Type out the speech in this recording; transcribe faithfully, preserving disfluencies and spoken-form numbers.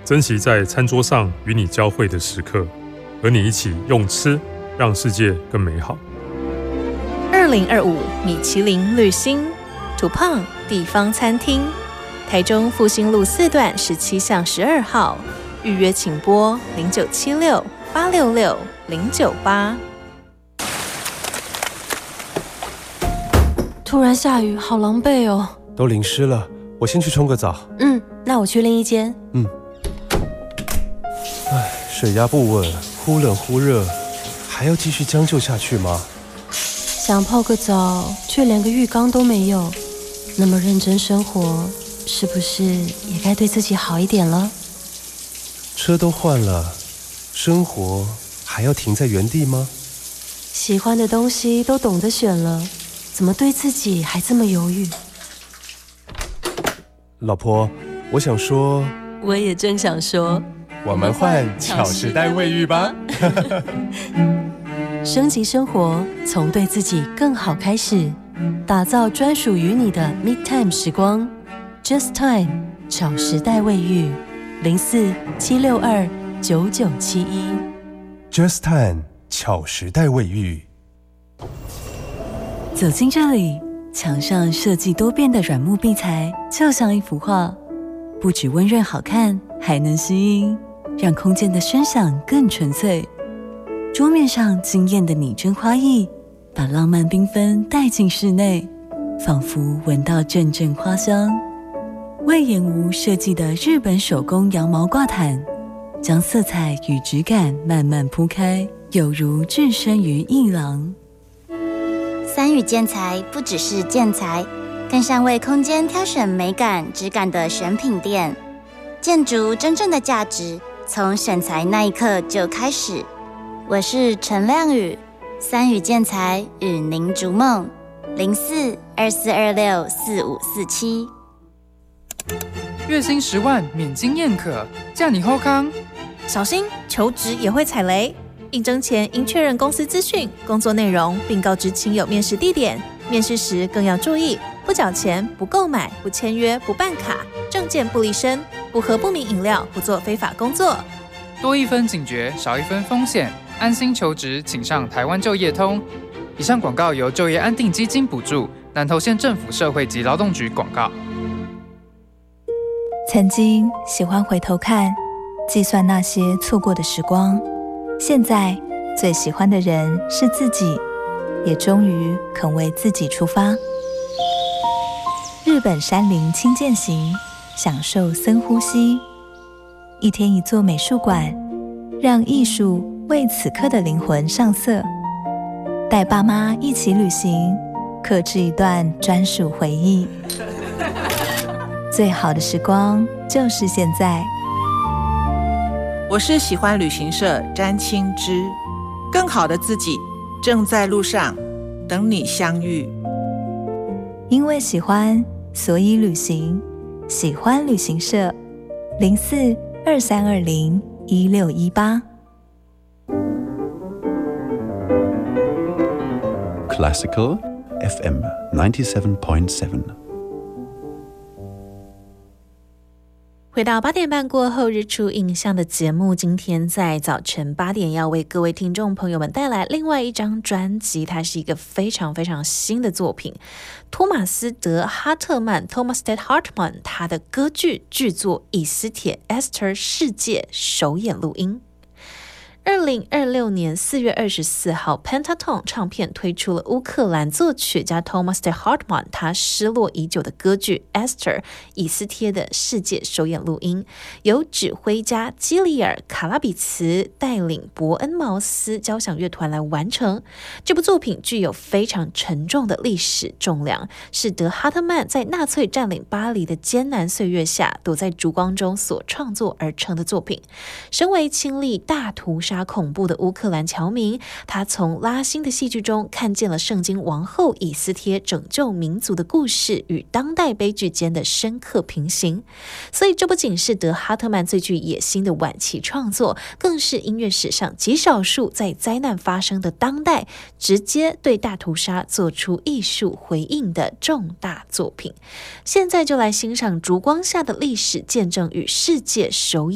珍惜在餐桌上与你交汇的时刻，和你一起用吃让世界更美好。 二零二五米其林绿星土胖地方餐厅，台中复兴路四段十七巷十二号，预约请拨零九七六八六六零九八。 突然下雨，好狼狈哦！ 都淋湿了，我先去冲个澡。 嗯，那我去另一间。 嗯。唉，水压不稳，忽冷忽热，还要继续将就下去吗？ 想泡个澡，却连个浴缸都没有。那么认真生活，是不是也该对自己好一点了？ 车都换了，生活还要停在原地吗？ 喜欢的东西都懂得选了，怎么对自己还这么犹豫？ 老婆，我想说， 我也正想说， 我们换巧时代卫浴吧。 升级生活，从对自己更好开始，打造专属于你的 Midtime 时光。Just Time 巧时代卫浴，零四七六二九九七一。 Just Time 巧时代卫浴。 走进这里，墙上设计多变的软木壁材，就像一幅画，不只温润好看，还能吸音，让空间的声响更纯粹。桌面上惊艳的拟真花艺，把浪漫缤纷带进室内，仿佛闻到阵阵花香。魏延吾设计的日本手工羊毛挂毯，将色彩与质感慢慢铺开，有如置身于艺廊。 三语建材不只是建材，更像为空间挑选美感、质感的选品店。建筑真正的价值，从选材那一刻就开始。我是陈亮宇，三语建材与您逐梦，零四二四二六四五四七。 月薪十万免经验可，叫你后康。 小心求职也会踩雷，应征前应确认公司资讯、工作内容，并告知亲友面试地点。面试时更要注意，不缴钱、不购买、不签约、不办卡，证件不离身，不喝不明饮料，不做非法工作。 多一分警觉，少一分风险，安心求职，请上台湾就业通。以上广告由就业安定基金补助，南投县政府社会及劳动局广告。 曾经喜欢回头看，计算那些错过的时光，现在最喜欢的人是自己，也终于肯为自己出发。日本山林轻健行，享受深呼吸。一天一座美术馆，让艺术为此刻的灵魂上色。带爸妈一起旅行，客制一段专属回忆。最好的时光就是现在。 我是喜欢旅行社詹青之，更好的自己正在路上，等你相遇。 因为喜欢，所以旅行。喜欢旅行社，零四二三二零一六一八。 Classical F M ninety-seven point seven。 回到八点半过后，日出印象的节目，今天在早晨八点要为各位听众朋友们带来另外一张专辑，它是一个非常非常新的作品。托马斯·德·哈特曼 （Thomas de Hartmann） 他的歌剧剧作《以斯帖 Esther 世界》首演录音。二零二六年四月二十四号 Pentatone 唱片推出了乌克兰作曲家 Thomas de Hartmann 他失落已久的歌剧 Esther 以斯帖的世界首演录音，由指挥家基里尔卡拉比茨带领伯恩茅斯交响乐团来完成。这部作品具有非常沉重的历史重量，是德哈特曼在纳粹占领巴黎的艰难岁月下躲在烛光中所创作而成的作品。身为亲历大屠杀恐怖的乌克兰侨民，他从拉辛的戏剧中看见了圣经王后以斯帖拯救民族的故事与当代悲剧间的深刻平行。所以这不仅是德哈特曼最具野心的晚期创作，更是音乐史上极少数在灾难发生的当代直接对大屠杀做出艺术回应的重大作品。现在就来欣赏烛光下的历史见证与世界首演